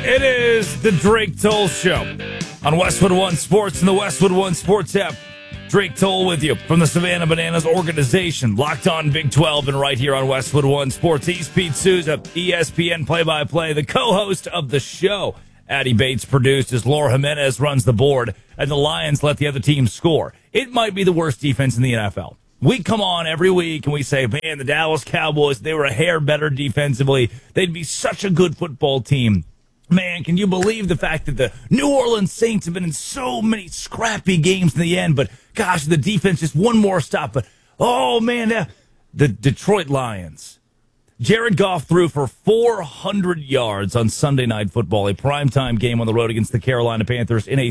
It is the Drake Toll Show on Westwood One Sports and the Westwood One Sports app. Drake Toll with you from the Savannah Bananas organization, locked on Big 12 and right here on Westwood One Sports. He's Pete Souza, ESPN play-by-play, the co-host of the show. Addie Bates produced as Laura Jimenez runs the board, and the Lions let the other team score. It might be the worst defense in the NFL. We come on every week and we say, man, the Dallas Cowboys, they were a hair better defensively. They'd be such a good football team. Man, can you believe the fact that the New Orleans Saints have been in so many scrappy games in the end, but gosh, the defense just one more stop. But, oh, man, the Detroit Lions. Jared Goff threw for 400 yards on Sunday Night Football, a primetime game on the road against the Carolina Panthers in a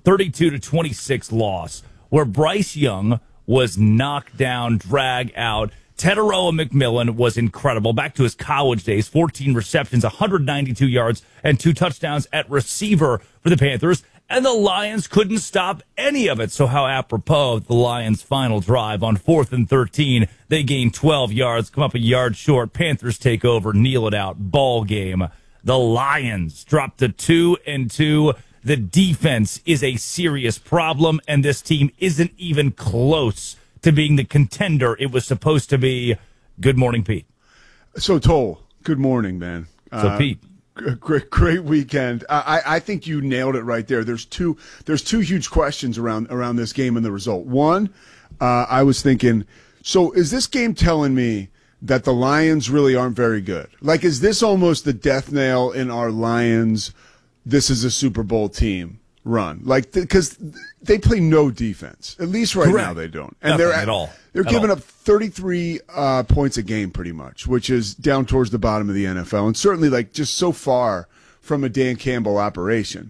32-26 loss, where Bryce Young was knocked down, dragged out. Teteroa McMillan was incredible. Back to his college days, 14 receptions, 192 yards, and 2 touchdowns at receiver for the Panthers. And the Lions couldn't stop any of it. So how apropos the Lions' final drive on 4th and 13. They gain 12 yards, come up a yard short. Panthers take over, kneel it out. Ball game. The Lions drop to 2-2. The defense is a serious problem, and this team isn't even close to being the contender it was supposed to be. Good morning, Pete. So, Toll, good morning, man. So, Pete. Great weekend. I think you nailed it right there. There's two huge questions around this game and the result. One, I was thinking, so is this game telling me that the Lions really aren't very good? Like, is this almost the death nail in our Lions, this is a Super Bowl team run? Like, because they play no defense. At least right now they don't. And they're giving up 33 points a game pretty much, which is down towards the bottom of the NFL, and certainly like just so far from a Dan Campbell operation.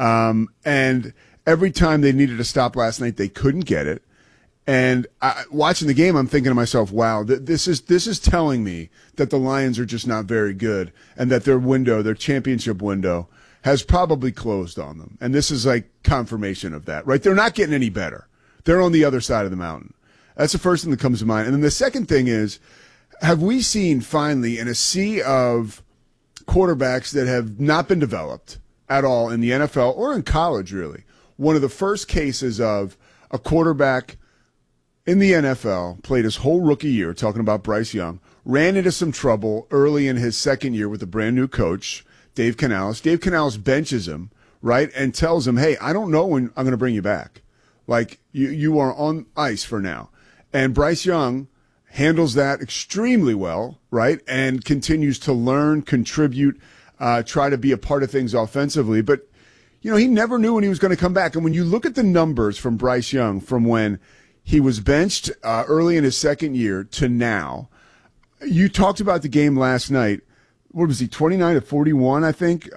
And every time they needed a stop last night, they couldn't get it. And watching the game, I'm thinking to myself, wow, this is telling me that the Lions are just not very good, and that their championship window has probably closed on them. And this is like confirmation of that, right? They're not getting any better. They're on the other side of the mountain. That's the first thing that comes to mind. And then the second thing is, have we seen finally in a sea of quarterbacks that have not been developed at all in the NFL or in college, really, one of the first cases of a quarterback in the NFL, played his whole rookie year, talking about Bryce Young, ran into some trouble early in his second year with a brand new coach, Dave Canales. Dave Canales benches him, right, and tells him, hey, I don't know when I'm going to bring you back. Like, you are on ice for now. And Bryce Young handles that extremely well, right, and continues to learn, contribute, try to be a part of things offensively. But, you know, he never knew when he was going to come back. And when you look at the numbers from Bryce Young from when he was benched early in his second year to now, you talked about the game last night. What was he, 29-41, I think?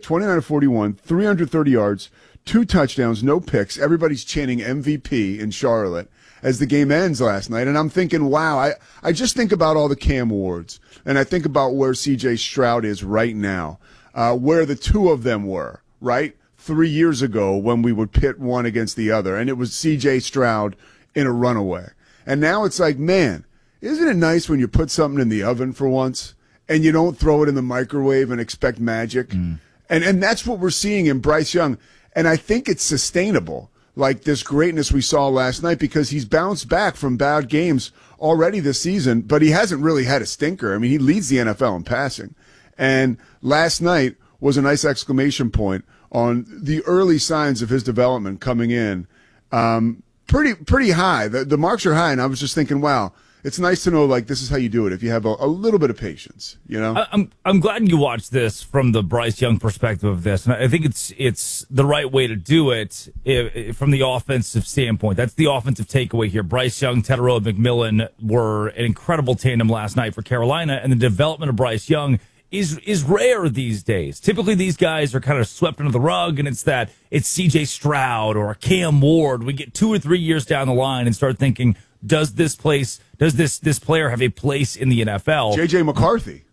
29-41, 330 yards, 2 touchdowns, no picks. Everybody's chanting MVP in Charlotte as the game ends last night. And I'm thinking, wow, I just think about all the Cam Wards, and I think about where C.J. Stroud is right now, where the two of them were, right? 3 years ago when we would pit one against the other, and it was C.J. Stroud in a runaway. And now it's like, man, isn't it nice when you put something in the oven for once and you don't throw it in the microwave and expect magic? And that's what we're seeing in Bryce Young. And I think it's sustainable, like this greatness we saw last night, because he's bounced back from bad games already this season, but he hasn't really had a stinker. I mean, he leads the NFL in passing. And last night was a nice exclamation point on the early signs of his development coming in. Pretty high. The marks are high, and I was just thinking, wow, it's nice to know, like, this is how you do it if you have a little bit of patience, you know? I'm glad you watched this from the Bryce Young perspective of this, and I think it's the right way to do it from the offensive standpoint. That's the offensive takeaway here. Bryce Young, Teteroa McMillan were an incredible tandem last night for Carolina, and the development of Bryce Young is rare these days. Typically, these guys are kind of swept under the rug, and it's C.J. Stroud or Cam Ward. We get 2 or 3 years down the line and start thinking, does this player have a place in the NFL? J.J. McCarthy.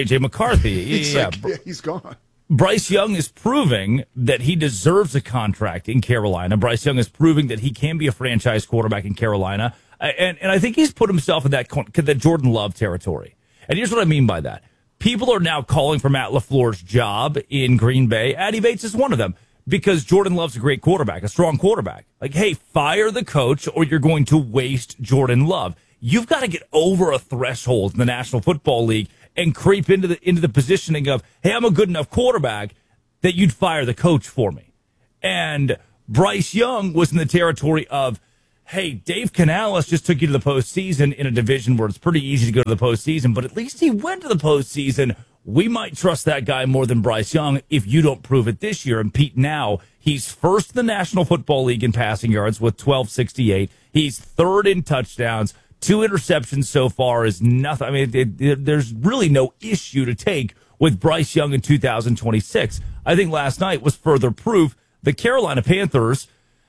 Yeah. He's gone. Bryce Young is proving that he deserves a contract in Carolina. Bryce Young is proving that he can be a franchise quarterback in Carolina. And I think he's put himself in that Jordan Love territory. And here's what I mean by that. people are now calling for Matt LaFleur's job in Green Bay. Addy Bates is one of them because Jordan Love's a great quarterback, a strong quarterback. Like, hey, fire the coach or you're going to waste Jordan Love. You've got to get over a threshold in the National Football League and creep into the positioning of, hey, I'm a good enough quarterback that you'd fire the coach for me. And Bryce Young was in the territory of, hey, Dave Canales just took you to the postseason in a division where it's pretty easy to go to the postseason, but at least he went to the postseason. We might trust that guy more than Bryce Young if you don't prove it this year. And Pete, now he's first in the National Football League in passing yards with 1268. He's third in touchdowns. 2 interceptions so far is nothing. I mean, there's really no issue to take with Bryce Young in 2026. I think last night was further proof. The Carolina Panthers,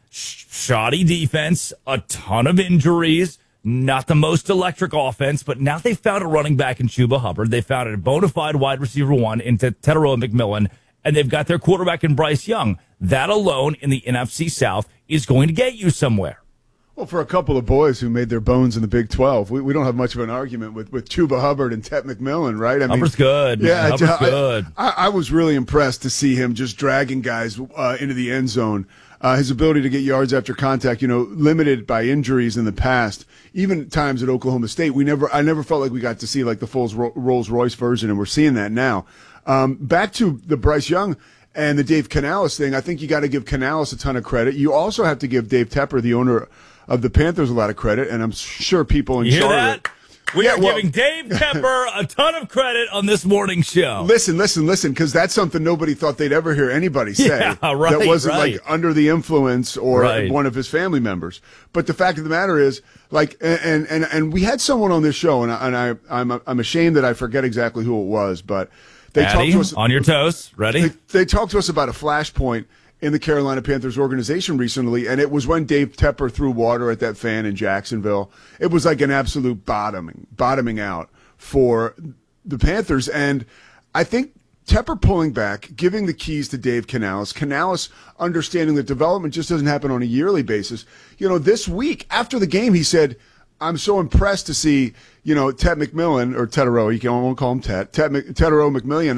shoddy defense, a ton of injuries, not the most electric offense, but now they found a running back in Chuba Hubbard. They found a bona fide wide receiver one into Teteroa McMillan, and they've got their quarterback in Bryce Young. That alone in the NFC South is going to get you somewhere. Well, for a couple of boys who made their bones in the Big 12, we don't have much of an argument with Chuba Hubbard and Tet McMillan, right? I mean, Hubbard's good. Yeah, Hubbard's good. I was really impressed to see him just dragging guys into the end zone. His ability to get yards after contact, limited by injuries in the past, even times at Oklahoma State, I never felt like we got to see like the full Rolls-Royce version, and we're seeing that now. Back to the Bryce Young and the Dave Canales thing, I think you got to give Canales a ton of credit. You also have to give Dave Tepper, the owner of the Panthers, a lot of credit, and I'm sure people in Charlotte. We are giving Dave Tepper a ton of credit on this morning show. Listen, because that's something nobody thought they'd ever hear anybody say. Yeah, right, that wasn't like under the influence or right. one of his family members. But the fact of the matter is, like, and we had someone on this show, and I'm ashamed that I forget exactly who it was, but they Addy, talked to us on your toes. Ready? They talked to us about a flashpoint in the Carolina Panthers organization recently, and it was when Dave Tepper threw water at that fan in Jacksonville. It was like an absolute bottoming out for the Panthers. And I think Tepper pulling back, giving the keys to Dave Canales understanding that development just doesn't happen on a yearly basis. This week, after the game, he said, I'm so impressed to see, Tet McMillan, or Teteroa, you won't call him Teteroa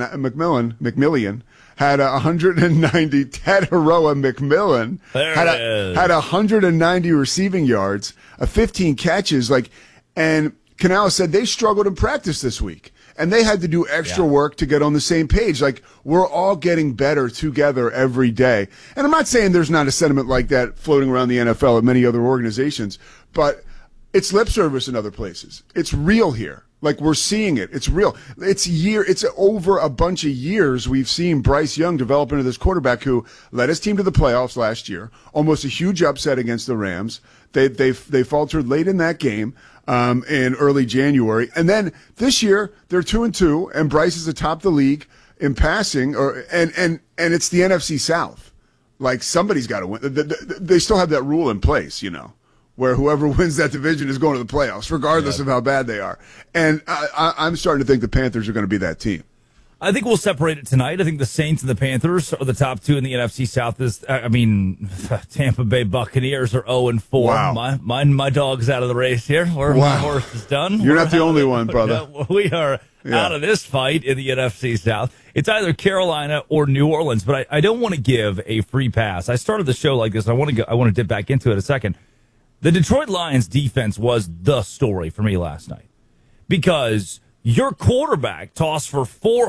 McMillian, had 190. Teteroa McMillan had 190 receiving yards, 15 catches, and Canales said they struggled in practice this week. And they had to do extra work to get on the same page. Like, we're all getting better together every day. And I'm not saying there's not a sentiment like that floating around the NFL and many other organizations, but it's lip service in other places. It's real here. Like, we're seeing it. It's real. It's over a bunch of years we've seen Bryce Young develop into this quarterback who led his team to the playoffs last year, almost a huge upset against the Rams. They faltered late in that game in early January. And then this year, they're 2-2, and Bryce is atop the league in passing, and it's the NFC South. Like, somebody's got to win. They still have that rule in place, where whoever wins that division is going to the playoffs, regardless of how bad they are. And I'm starting to think the Panthers are going to be that team. I think we'll separate it tonight. I think the Saints and the Panthers are the top two in the NFC South. Tampa Bay Buccaneers are 0-4. Wow. My dog's out of the race here. My horse is done. You're not the only one, brother. We are out of this fight in the NFC South. It's either Carolina or New Orleans, but I don't want to give a free pass. I started the show like this. I want to dip back into it a second. The Detroit Lions defense was the story for me last night because your quarterback tossed for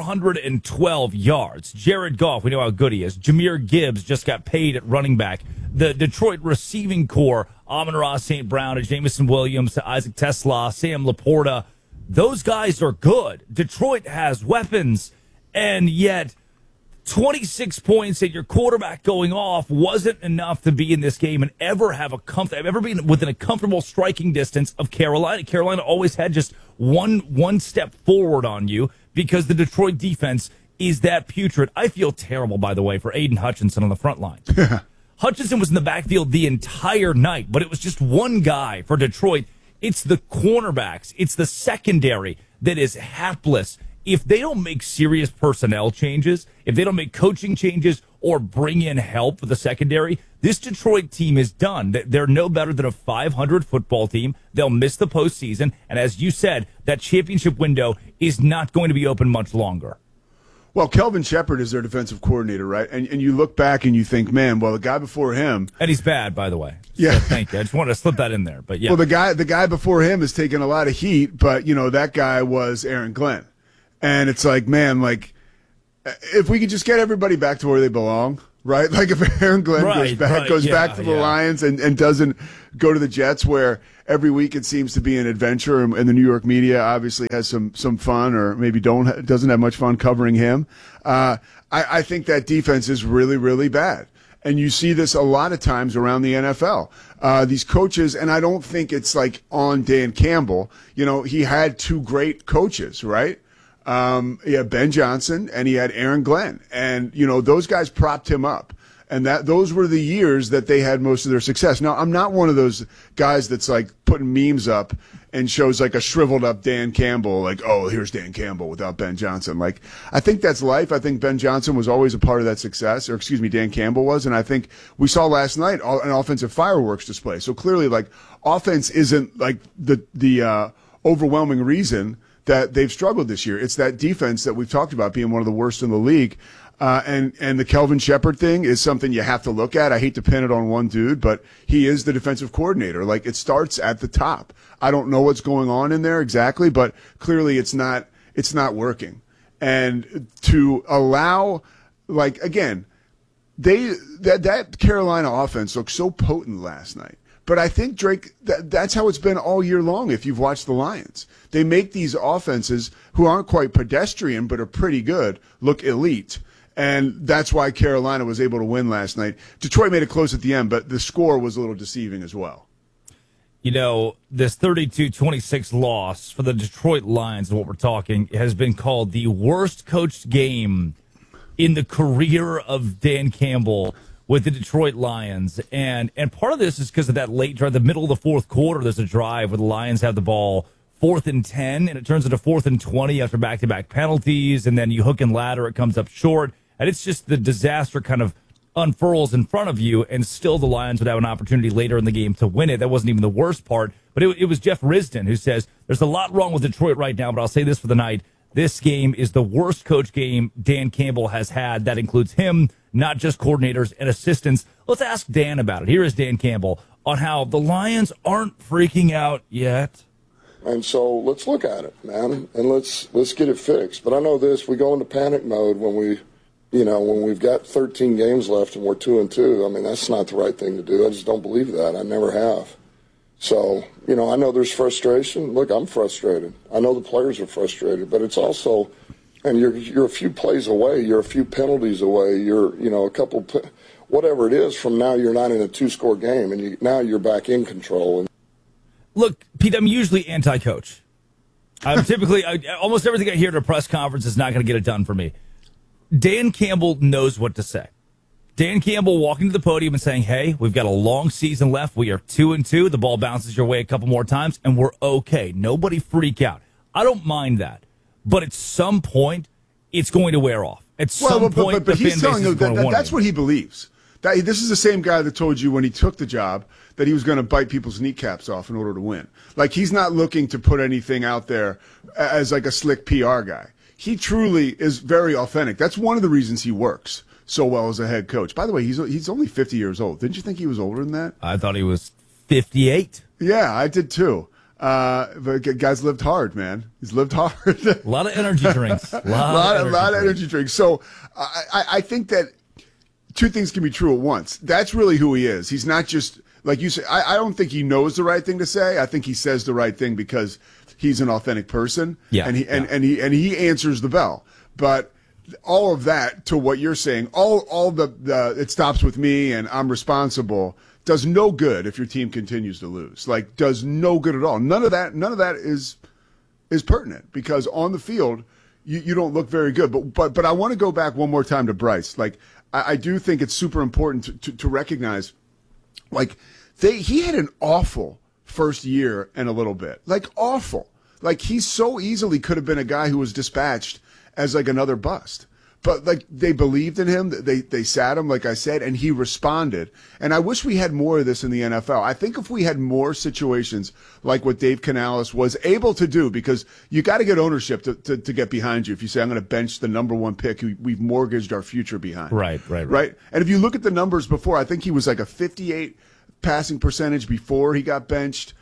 412 yards. Jared Goff, we know how good he is. Jahmyr Gibbs just got paid at running back. The Detroit receiving core, Amon-Ra St. Brown, to Jameson Williams, to Isaac Tesla, Sam Laporta, those guys are good. Detroit has weapons, and yet 26 points and your quarterback going off wasn't enough to be in this game and ever been within a comfortable striking distance of Carolina. Carolina always had just one step forward on you because the Detroit defense is that putrid. I feel terrible, by the way, for Aiden Hutchinson on the front line. Hutchinson was in the backfield the entire night, but it was just one guy for Detroit. It's the cornerbacks. It's the secondary that is hapless. if they don't make serious personnel changes, if they don't make coaching changes or bring in help for the secondary, this Detroit team is done. They're no better than a 500 football team. They'll miss the postseason. And as you said, that championship window is not going to be open much longer. Well, Kelvin Shepard is their defensive coordinator, right? And you look back and you think, man, well, the guy before him. And he's bad, by the way. Yeah. So thank you. I just wanted to slip that in there. But yeah. Well, the guy before him has taken a lot of heat, but, that guy was Aaron Glenn. And it's like, man, like, if we could just get everybody back to where they belong, right? Like if Aaron Glenn goes back to the Lions and doesn't go to the Jets, where every week it seems to be an adventure, and the New York media obviously has some fun, or maybe doesn't have much fun covering him. I think that defense is really, really bad. And you see this a lot of times around the NFL. These coaches, and I don't think it's like on Dan Campbell. He had two great coaches, right? He had Ben Johnson and he had Aaron Glenn, and those guys propped him up, and those were the years that they had most of their success. Now, I'm not one of those guys that's like putting memes up and shows like a shriveled up Dan Campbell, like, oh, here's Dan Campbell without Ben Johnson. Like, I think that's life. I think Ben Johnson was always a part of that success, or Dan Campbell was, and I think we saw last night an offensive fireworks display. So clearly, like, offense isn't like the overwhelming reason that they've struggled this year. It's that defense that we've talked about being one of the worst in the league. And the Kelvin Shepard thing is something you have to look at. I hate to pin it on one dude, but he is the defensive coordinator. Like, it starts at the top. I don't know what's going on in there exactly, but clearly it's not working. And to allow, like, again, that Carolina offense looked so potent last night. But I think, Drake, that's how it's been all year long if you've watched the Lions. They make these offenses, who aren't quite pedestrian but are pretty good, look elite. And that's why Carolina was able to win last night. Detroit made it close at the end, but the score was a little deceiving as well. This 32-26 loss for the Detroit Lions, and what we're talking, has been called the worst coached game in the career of Dan Campbell with the Detroit Lions. And part of this is because of that late drive, the middle of the fourth quarter, there's a drive where the Lions have the ball 4th and 10, and it turns into 4th and 20 after back-to-back penalties, and then you hook and ladder, it comes up short. And it's just the disaster kind of unfurls in front of you, and still the Lions would have an opportunity later in the game to win it. That wasn't even the worst part. But it was Jeff Risdon who says, there's a lot wrong with Detroit right now, but I'll say this for the night. This game is the worst coach game Dan Campbell has had. That includes him, not just coordinators and assistants. Let's ask Dan about it. Here is Dan Campbell on how the Lions aren't freaking out yet. And so let's look at it, man, and let's get it fixed. But I know this: we go into panic mode when we've got 13 games left and we're 2-2. I mean, that's not the right thing to do. I just don't believe that. I never have. So, I know there's frustration. Look, I'm frustrated. I know the players are frustrated, but it's also, and you're a few plays away, you're a few penalties away, you're a couple, whatever it is. From now, you're not in a 2-score game, and now you're back in control. And look, Pete, I'm usually anti-coach. I'm typically almost everything I hear at a press conference is not going to get it done for me. Dan Campbell knows what to say. Dan Campbell walking to the podium and saying, hey, we've got a long season left. We are 2-2. The ball bounces your way a couple more times, and we're okay. Nobody freak out. I don't mind that. But at some point, it's going to wear off. At some point, but he's telling you that's what he believes. This is the same guy that told you when he took the job that he was going to bite people's kneecaps off in order to win. Like, he's not looking to put anything out there as like a slick PR guy. He truly is very authentic. That's one of the reasons he works so well as a head coach. By the way, he's only 50 years old. Didn't you think he was older than that? I thought he was 58. Yeah, I did too. But guy's lived hard, man. He's lived hard. A lot of energy drinks. A lot of energy drinks. So I think that two things can be true at once. That's really who he is. He's not just, like you say, I don't think he knows the right thing to say. I think he says the right thing because he's an authentic person. Yeah. And he answers the bell. But all of that, to what you're saying, all the it stops with me and I'm responsible, does no good if your team continues to lose. Like, does no good at all. None of that is pertinent, because on the field you don't look very good. But I want to go back one more time to Bryce. Like, I do think it's super important to recognize, like, he had an awful first year and a little bit. Like, awful. Like, he so easily could have been a guy who was dispatched as like another bust. But like, they believed in him. They sat him, like I said, and he responded. And I wish we had more of this in the NFL. I think if we had more situations like what Dave Canales was able to do, because you got to get ownership to get behind you. If you say, I'm going to bench the number one pick, who we've mortgaged our future behind. Right. And if you look at the numbers before, I think he was like a 58 passing percentage before he got benched.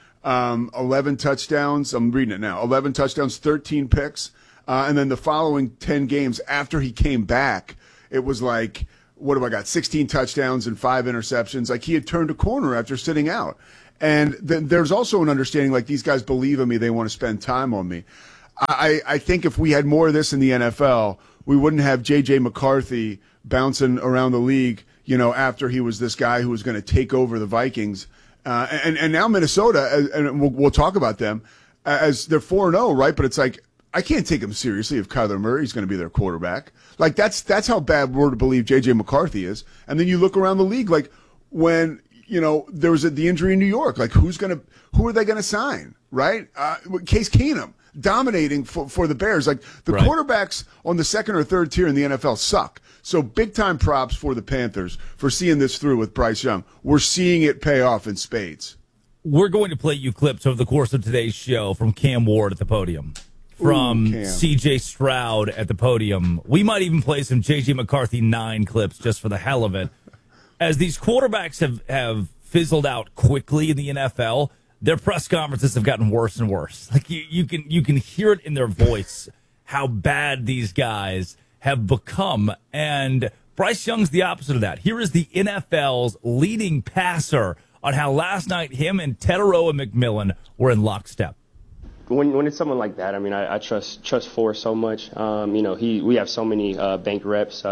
11 touchdowns. I'm reading it now. 11 touchdowns, 13 picks. And then the following 10 games after he came back, it was like, what do I got? 16 touchdowns and 5 interceptions. Like, he had turned a corner after sitting out. And then there's also an understanding, like, these guys believe in me. They want to spend time on me. I think if we had more of this in the NFL, we wouldn't have J.J. McCarthy bouncing around the league, after he was this guy who was going to take over the Vikings. And now Minnesota, and we'll talk about them, as they're 4-0, right? But it's like, I can't take them seriously if Kyler Murray's going to be their quarterback. Like, that's how bad we're to believe J.J. McCarthy is. And then you look around the league, like, when, there was the injury in New York, like, who are they going to sign, right? Case Keenum dominating for the Bears. Like, the quarterbacks on the second or third tier in the NFL suck. So big-time props for the Panthers for seeing this through with Bryce Young. We're seeing it pay off in spades. We're going to play you clips over the course of today's show from Cam Ward at the podium, from C.J. Stroud at the podium. We might even play some J.J. McCarthy 9 clips just for the hell of it. As these quarterbacks have fizzled out quickly in the NFL, their press conferences have gotten worse and worse. Like, you can hear it in their voice how bad these guys have become. And Bryce Young's the opposite of that. Here is the NFL's leading passer on how last night him and Teteroa McMillan were in lockstep. When it's someone like that, I mean, I trust Forrest so much. We have so many bank reps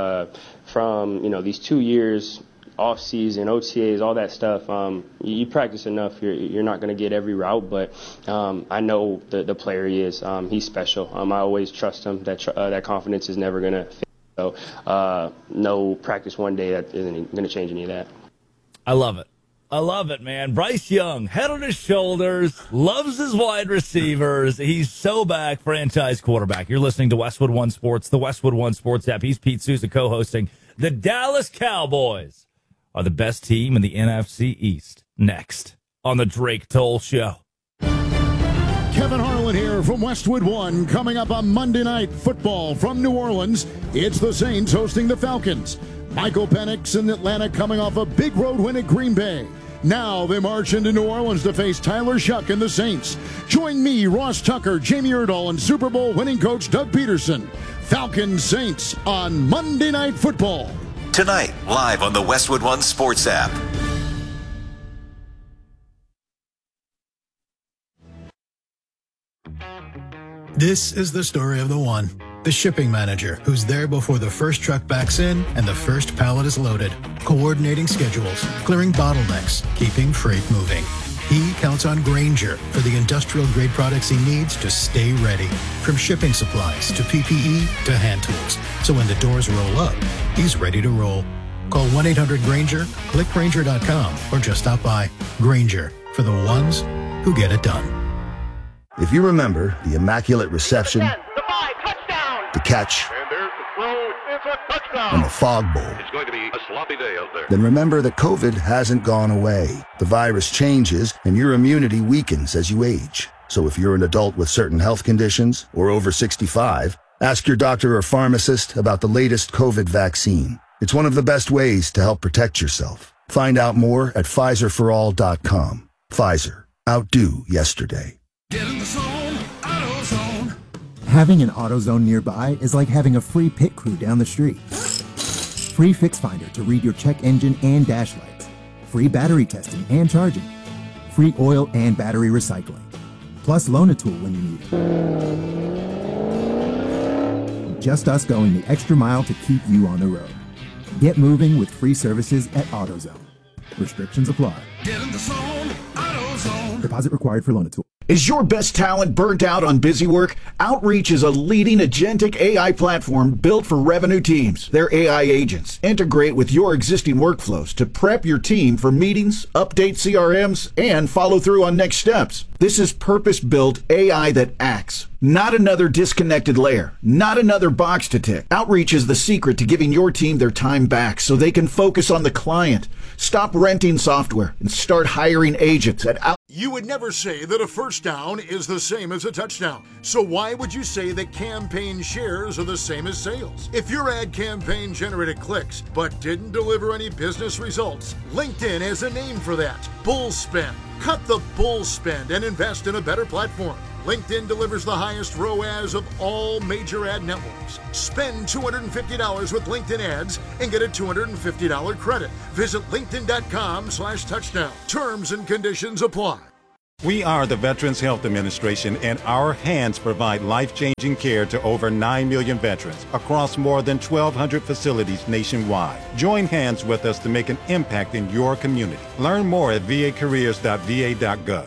from these 2 years, off season, OTAs, all that stuff. You practice enough, you're not going to get every route, but I know the player he is. He's special. I always trust him. That confidence is never going to fail. So no practice one day that isn't going to change any of that. I love it, man. Bryce Young, head on his shoulders, loves his wide receivers. He's so back, franchise quarterback. You're listening to Westwood One Sports, the Westwood One Sports app. He's Pete Souza co-hosting. The Dallas Cowboys are the best team in the NFC East. Next on the Drake Toll Show. Kevin Harlan here from Westwood One. Coming up on Monday Night Football from New Orleans, it's the Saints hosting the Falcons. Michael Penix in Atlanta coming off a big road win at Green Bay. Now they march into New Orleans to face Tyler Shuck and the Saints. Join me, Ross Tucker, Jamie Erdahl, and Super Bowl winning coach Doug Peterson. Falcons Saints on Monday Night Football. Tonight, live on the Westwood One Sports app. This is the story of the one. The shipping manager who's there before the first truck backs in and the first pallet is loaded, coordinating schedules, clearing bottlenecks, keeping freight moving. He counts on Grainger for the industrial-grade products he needs to stay ready, from shipping supplies to PPE to hand tools. So when the doors roll up, he's ready to roll. Call 1-800-GRAINGER, click Grainger.com, or just stop by. Grainger, for the ones who get it done. If you remember the Immaculate Reception, the catch, and there's the throw. It's a touchdown. and the Fog Bowl, It's going to be a sloppy day out there. then remember that COVID hasn't gone away. The virus changes and your immunity weakens as you age. So if you're an adult with certain health conditions or over 65, ask your doctor or pharmacist about the latest COVID vaccine. It's one of the best ways to help protect yourself. Find out more at PfizerForAll.com. Pfizer. Outdo yesterday. Get in the zone, AutoZone. Having an AutoZone nearby is like having a free pit crew down the street. Free Fix Finder to read your check engine and dash lights. Free battery testing and charging. Free oil and battery recycling. Plus loan a tool when you need it. Just us going the extra mile to keep you on the road. Get moving with free services at AutoZone. Restrictions apply. Get in the zone, AutoZone. Deposit required for loan a tool. Is your best talent burnt out on busy work? Outreach is a leading agentic AI platform built for revenue teams. Their AI agents integrate with your existing workflows to prep your team for meetings, update CRMs, and follow through on next steps. This is purpose-built AI that acts. Not another disconnected layer. Not another box to tick. Outreach is the secret to giving your team their time back so they can focus on the client. Stop renting software and start hiring agents at Outreach. You would never say that a first down is the same as a touchdown. So why would you say that campaign shares are the same as sales? If your ad campaign generated clicks but didn't deliver any business results, LinkedIn has a name for that. Bull spend. Cut the bull spend and invest in a better platform. LinkedIn delivers the highest ROAS of all major ad networks. Spend $250 with LinkedIn ads and get a $250 credit. Visit linkedin.com/touchdown. Terms and conditions apply. We are the Veterans Health Administration, and our hands provide life-changing care to over 9 million veterans across more than 1,200 facilities nationwide. Join hands with us to make an impact in your community. Learn more at vacareers.va.gov.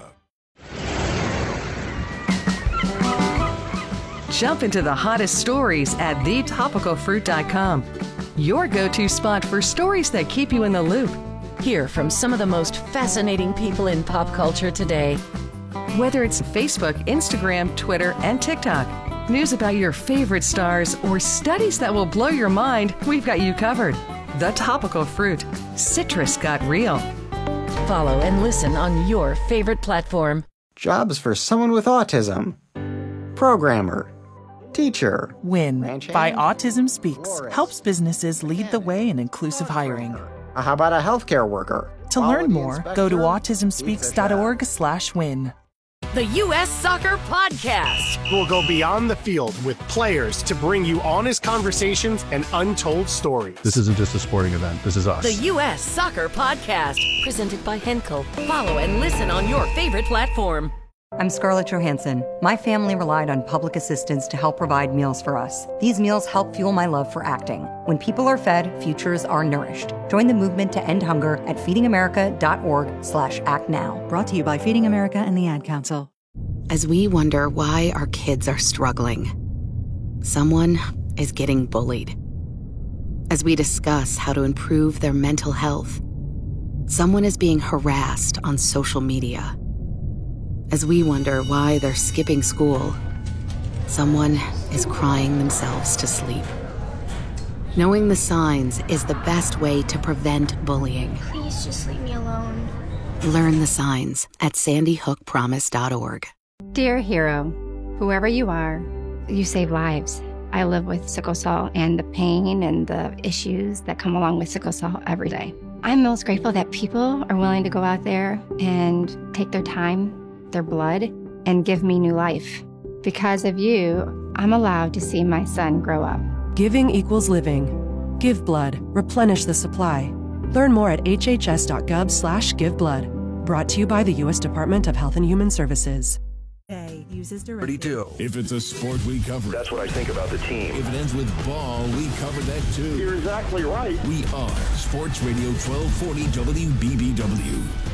Jump into the hottest stories at thetopicalfruit.com. Your go-to spot for stories that keep you in the loop. Hear from some of the most fascinating people in pop culture today. Whether it's Facebook, Instagram, Twitter, and TikTok, news about your favorite stars, or studies that will blow your mind, we've got you covered. The Topical Fruit. Citrus got real. Follow and listen on your favorite platform. Jobs for someone with autism. Programmer. Teacher. WIN by Autism Speaks helps businesses lead the way in inclusive hiring. How about a healthcare worker? To learn more, go to autismspeaks.org/win. The U.S. Soccer Podcast. We'll go beyond the field with players to bring you honest conversations and untold stories. This isn't just a sporting event. This is us. The U.S. Soccer Podcast. Presented by Henkel. Follow and listen on your favorite platform. I'm Scarlett Johansson. My family relied on public assistance to help provide meals for us. These meals help fuel my love for acting. When people are fed, futures are nourished. Join the movement to end hunger at feedingamerica.org/actnow. Brought to you by Feeding America and the Ad Council. As we wonder why our kids are struggling, someone is getting bullied. As we discuss how to improve their mental health, someone is being harassed on social media. As we wonder why they're skipping school, someone is crying themselves to sleep. Knowing the signs is the best way to prevent bullying. Please just leave me alone. Learn the signs at sandyhookpromise.org. Dear hero, whoever you are, you save lives. I live with sickle cell and the pain and the issues that come along with sickle cell every day. I'm most grateful that people are willing to go out there and take their time, their blood, and give me new life. Because of you, I'm allowed to see my son grow up. Giving equals living. Give blood. Replenish the supply. Learn more at hhs.gov/giveblood. Brought to you by the U.S. Department of Health and Human Services. Uses 32. If it's a sport, we cover it. That's what I think about the team. If it ends with ball, we cover that too. You're exactly right. We are Sports Radio 1240 WBBW.